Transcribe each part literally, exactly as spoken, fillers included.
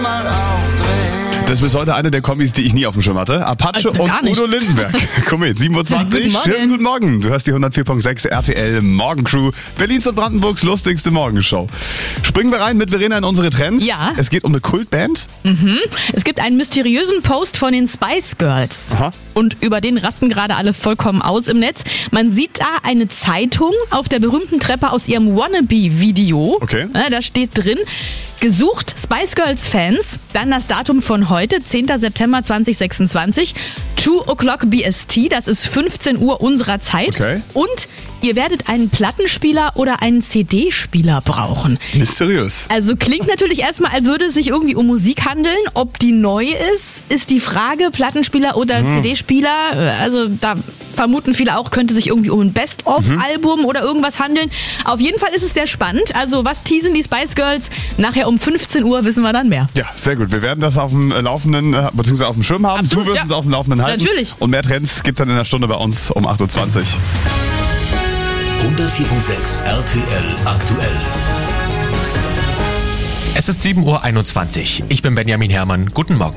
mal aufdrehen. Das ist bis heute eine der Kombis, die ich nie auf dem Schirm hatte. Apache Also und gar nicht. Udo Lindenberg. Komet, sieben Uhr zwanzig. Guten Morgen. Schönen guten Morgen. Du hörst die hundertvier Komma sechs R T L Morgencrew. Berlins und Brandenburgs lustigste Morgenshow. Springen wir rein mit Verena in unsere Trends. Ja. Es geht um eine Kultband. Es gibt einen mysteriösen Post von den Spice Girls. Aha. Und über den rasten gerade alle vollkommen aus im Netz. Man sieht da eine Zeitung auf der berühmten Treppe aus ihrem Wannabe-Video. Okay. Ja, da steht drin, gesucht Spice Girls Fans. Dann das Datum von heute, zehnter September zweitausendsechsundzwanzig. two o'clock B S T, das ist fünfzehn Uhr unserer Zeit. Okay. Und ihr werdet einen Plattenspieler oder einen C D-Spieler brauchen. Mysteriös. Also klingt natürlich erstmal, als würde es sich irgendwie um Musik handeln. Ob die neu ist, ist die Frage. Plattenspieler oder Mhm. C D-Spieler. Also da vermuten viele auch, könnte sich irgendwie um ein Best-of-Album oder irgendwas handeln. Auf jeden Fall ist es sehr spannend. Also was teasen die Spice Girls? Nachher um fünfzehn Uhr wissen wir dann mehr. Ja, sehr gut. Wir werden das auf dem Laufenden, äh, beziehungsweise auf dem Schirm haben. Absolut, du wirst ja. es auf dem Laufenden halten. Natürlich. Und mehr Trends gibt's dann in der Stunde bei uns um acht Uhr zwanzig. hundertvier Komma sechs R T L aktuell. Es ist sieben Uhr einundzwanzig. Ich bin Benjamin Herrmann. Guten Morgen.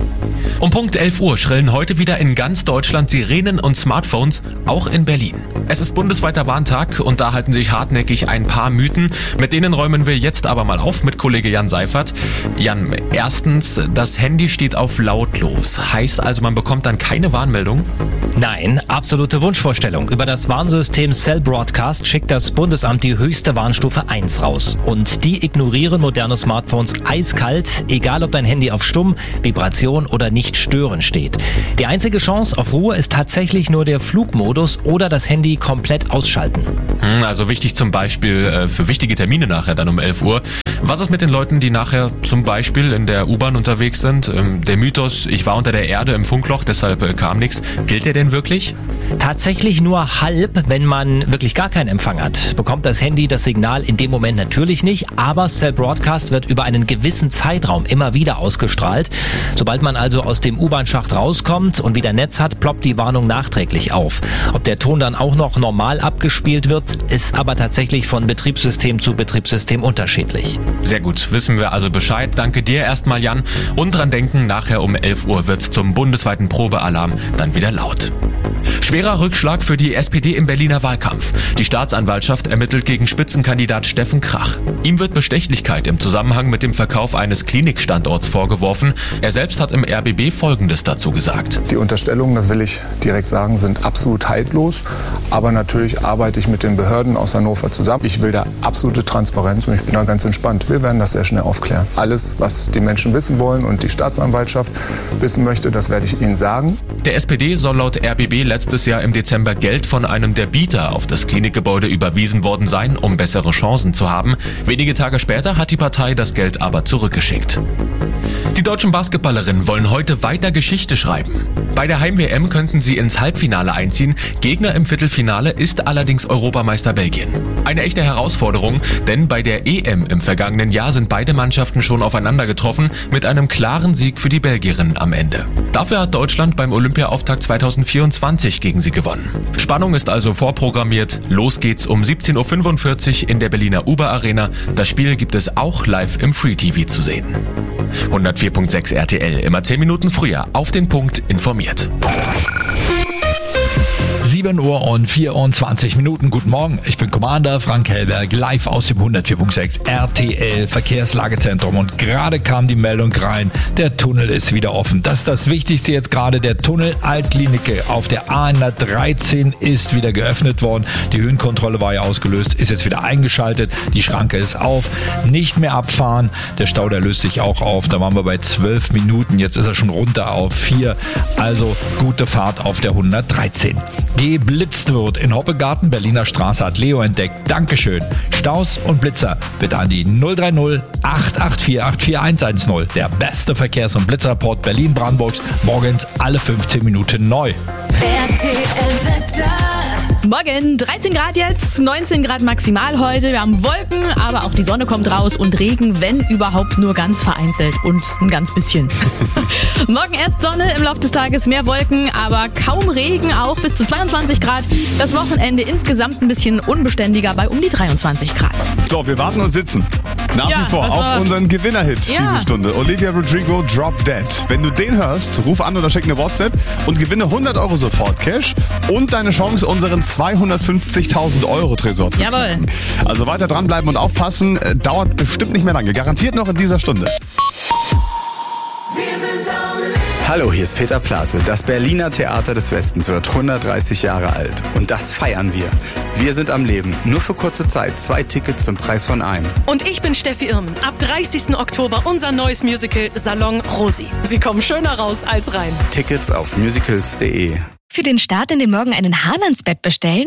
Um Punkt elf Uhr schrillen heute wieder in ganz Deutschland Sirenen und Smartphones, auch in Berlin. Es ist bundesweiter Warntag und da halten sich hartnäckig ein paar Mythen. Mit denen räumen wir jetzt aber mal auf mit Kollege Jan Seifert. Jan, erstens, das Handy steht auf lautlos. Heißt also, man bekommt dann keine Warnmeldung? Nein, absolute Wunschvorstellung. Über das Warnsystem Cell Broadcast schickt das Bundesamt die höchste Warnstufe eins raus. Und die ignorieren moderne Smartphones eiskalt, egal ob dein Handy auf Stumm, Vibration oder nicht stören steht. Die einzige Chance auf Ruhe ist tatsächlich nur der Flugmodus oder das Handy komplett ausschalten. Hm, also wichtig zum Beispiel äh, für wichtige Termine nachher dann um elf Uhr. Was ist mit den Leuten, die nachher zum Beispiel in der U-Bahn unterwegs sind? Ähm, der Mythos, ich war unter der Erde im Funkloch, deshalb äh, kam nichts. Gilt der denn wirklich? Tatsächlich nur halb, wenn man wirklich gar keinen Empfang hat. Bekommt das Handy das Signal in dem Moment natürlich nicht, aber Cell Broadcast wird über einen gewissen Zeitraum immer wieder ausgestrahlt. Sobald man also aus dem U-Bahn-Schacht rauskommt und wieder Netz hat, ploppt die Warnung nachträglich auf. Ob der Ton dann auch noch normal abgespielt wird, ist aber tatsächlich von Betriebssystem zu Betriebssystem unterschiedlich. Sehr gut, wissen wir also Bescheid. Danke dir erstmal, Jan. Und dran denken, nachher um elf Uhr wird's zum bundesweiten Probealarm dann wieder laut. Schwerer Rückschlag für die S P D im Berliner Wahlkampf. Die Staatsanwaltschaft ermittelt gegen Spitzenkandidat Steffen Krach. Ihm wird Bestechlichkeit im Zusammenhang mit dem Verkauf eines Klinikstandorts vorgeworfen. Er selbst hat im R B B Folgendes dazu gesagt. Die Unterstellungen, das will ich direkt sagen, sind absolut haltlos. Aber natürlich arbeite ich mit den Behörden aus Hannover zusammen. Ich will da absolute Transparenz und ich bin da ganz entspannt. Wir werden das sehr schnell aufklären. Alles, was die Menschen wissen wollen und die Staatsanwaltschaft wissen möchte, das werde ich ihnen sagen. Der S P D soll laut R B B letztes Jahr im Dezember Geld von einem der Bieter auf das Klinikgebäude überwiesen worden sein, um bessere Chancen zu haben. Wenige Tage später hat die Partei das Geld aber zurückgeschickt. Die deutschen Basketballerinnen wollen heute weiter Geschichte schreiben. Bei der Heim-W M könnten sie ins Halbfinale einziehen. Gegner im Viertelfinale ist allerdings Europameister Belgien. Eine echte Herausforderung, denn bei der E M im vergangenen Jahr sind beide Mannschaften schon aufeinander getroffen, mit einem klaren Sieg für die Belgierinnen am Ende. Dafür hat Deutschland beim Olympia-Auftakt zweitausendvierundzwanzig gegen sie gewonnen. Spannung ist also vorprogrammiert. Los geht's um siebzehn Uhr fünfundvierzig in der Berliner Uber Arena. Das Spiel gibt es auch live im Free T V zu sehen. hundertvier Komma sechs R T L, immer zehn Minuten früher, auf den Punkt informiert. sieben Uhr und vierundzwanzig Minuten. Guten Morgen, ich bin Commander Frank Hellberg, live aus dem hundertvier Komma sechs R T L Verkehrslagezentrum und gerade kam die Meldung rein, der Tunnel ist wieder offen. Das ist das Wichtigste jetzt gerade, der Tunnel Altlinike auf der A hundertdreizehn ist wieder geöffnet worden. Die Höhenkontrolle war ja ausgelöst, ist jetzt wieder eingeschaltet, die Schranke ist auf, nicht mehr abfahren, der Stau, der löst sich auch auf, da waren wir bei zwölf Minuten, jetzt ist er schon runter auf vier, also gute Fahrt auf der hundertdreizehn. Geblitzt wird in Hoppegarten, Berliner Straße, hat Leo entdeckt. Dankeschön. Staus und Blitzer bitte an die null drei null acht acht vier acht vier eins eins null. Der beste Verkehrs- und Blitzerreport Berlin-Brandenburgs. Morgens alle fünfzehn Minuten neu. R T L Wetter. Morgen, dreizehn Grad jetzt, neunzehn Grad maximal heute. Wir haben Wolken, aber auch die Sonne kommt raus und Regen, wenn überhaupt nur ganz vereinzelt und ein ganz bisschen. Morgen erst Sonne, im Laufe des Tages mehr Wolken, aber kaum Regen, auch bis zu zweiundzwanzig Grad. Das Wochenende insgesamt ein bisschen unbeständiger bei um die dreiundzwanzig Grad. So, wir warten und sitzen. Nach Ja, wie vor was auf war- unseren Gewinnerhit Ja. diese Stunde. Olivia Rodrigo, Drop Dead. Wenn du den hörst, ruf an oder schick eine WhatsApp und gewinne hundert Euro sofort Cash und deine Chance, unseren zweihundertfünfzigtausend Euro Tresor zu Jawohl. knacken. Also weiter dranbleiben und aufpassen. Äh, dauert bestimmt nicht mehr lange. Garantiert noch in dieser Stunde. Hallo, hier ist Peter Plate. Das Berliner Theater des Westens wird hundertdreißig Jahre alt. Und das feiern wir. Wir sind am Leben. Nur für kurze Zeit. Zwei Tickets zum Preis von einem. Und ich bin Steffi Irmen. Ab dreißigsten Oktober unser neues Musical Salon Rosi. Sie kommen schöner raus als rein. Tickets auf musicals punkt de. Für den Start in den Morgen einen Hahn ans Bett bestellen?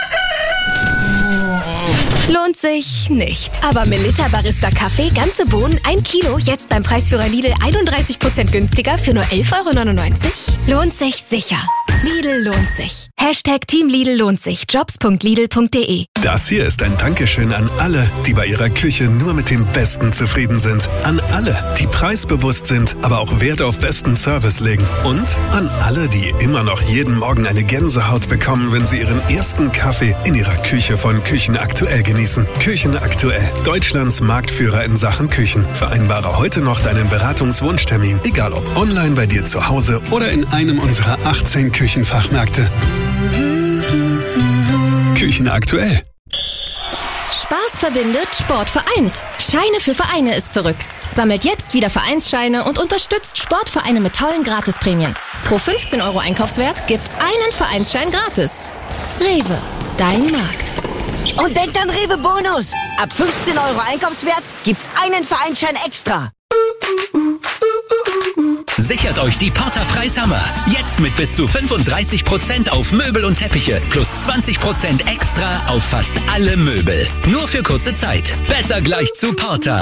Lohnt sich nicht. Aber Melitta Barista Kaffee, ganze Bohnen, ein Kilo, jetzt beim Preisführer Lidl einunddreißig Prozent günstiger für nur elf Euro neunundneunzig? Lohnt sich sicher. Lidl lohnt sich. Hashtag Team Lidl lohnt sich. jobs punkt lidl punkt de. Das hier ist ein Dankeschön an alle, die bei ihrer Küche nur mit dem Besten zufrieden sind. An alle, die preisbewusst sind, aber auch Wert auf besten Service legen. Und an alle, die immer noch jeden Morgen eine Gänsehaut bekommen, wenn sie ihren ersten Kaffee in ihrer Küche von Küchen aktuell genießen. Küchen aktuell. Deutschlands Marktführer in Sachen Küchen. Vereinbare heute noch deinen Beratungswunschtermin. Egal ob online bei dir zu Hause oder in einem unserer achtzehn Küchenfachmärkte. Küchen aktuell. Spaß verbindet, Sport vereint. Scheine für Vereine ist zurück. Sammelt jetzt wieder Vereinsscheine und unterstützt Sportvereine mit tollen Gratisprämien. Pro fünfzehn Euro Einkaufswert gibt's einen Vereinsschein gratis. Rewe, dein Markt. Und denkt an Rewe Bonus. Ab fünfzehn Euro Einkaufswert gibt's einen Vereinsschein extra. Sichert euch die Porter Preishammer. Jetzt mit bis zu fünfunddreißig Prozent auf Möbel und Teppiche plus zwanzig Prozent extra auf fast alle Möbel. Nur für kurze Zeit. Besser gleich zu Porter.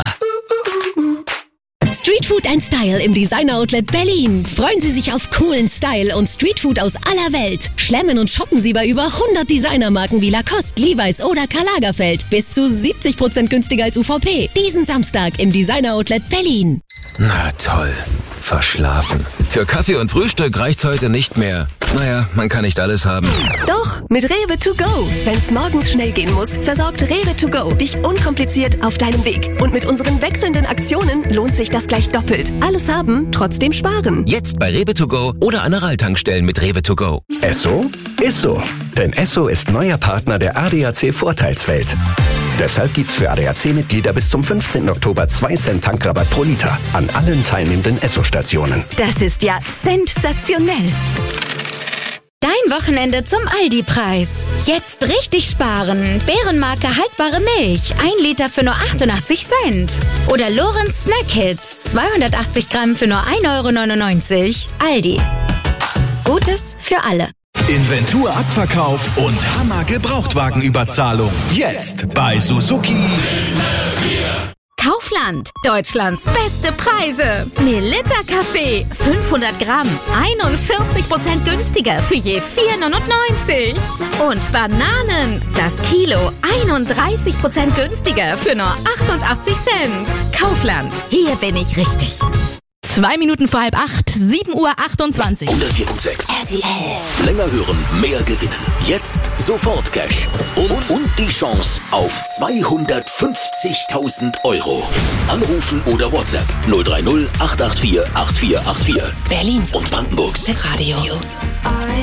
Streetfood and Style im Designer Outlet Berlin. Freuen Sie sich auf coolen Style und Streetfood aus aller Welt. Schlemmen und shoppen Sie bei über hundert Designermarken wie Lacoste, Levi's oder Karl Lagerfeld. Bis zu siebzig Prozent günstiger als U V P. Diesen Samstag im Designer Outlet Berlin. Na toll. Verschlafen. Für Kaffee und Frühstück reicht's heute nicht mehr. Naja, man kann nicht alles haben. Doch, mit Rewe to go. Wenn's morgens schnell gehen muss, versorgt Rewe to go dich unkompliziert auf deinem Weg. Und mit unseren wechselnden Aktionen lohnt sich das gleich doppelt. Alles haben, trotzdem sparen. Jetzt bei Rewe to go oder Aral-Tankstellen mit Rewe to go. Esso ist so. Denn Esso ist neuer Partner der A D A C Vorteilswelt. Deshalb gibt's für A D A C-Mitglieder bis zum fünfzehnten Oktober zwei Cent Tankrabatt pro Liter an allen teilnehmenden Esso-Stationen. Das ist ja sensationell. Dein Wochenende zum Aldi-Preis. Jetzt richtig sparen. Bärenmarke haltbare Milch. Ein Liter für nur achtundachtzig Cent. Oder Lorenz Snack Hits. zweihundertachtzig Gramm für nur ein Euro neunundneunzig. Aldi. Gutes für alle. Inventur Abverkauf und Hammer Gebrauchtwagenüberzahlung. Jetzt bei Suzuki. Kaufland. Deutschlands beste Preise. Melitta Kaffee. fünfhundert Gramm. einundvierzig Prozent günstiger für je vier neunundneunzig. Und Bananen. Das Kilo. einunddreißig Prozent günstiger für nur achtundachtzig Cent. Kaufland. Hier bin ich richtig. Zwei Minuten vor halb acht, sieben Uhr achtundzwanzig. hundertvier Komma sechs R T L. Länger hören, mehr gewinnen. Jetzt sofort Cash. Und, und die Chance auf zweihundertfünfzigtausend Euro. Anrufen oder WhatsApp null drei null acht acht vier acht vier acht vier. Berlins und Brandenburgs Radio.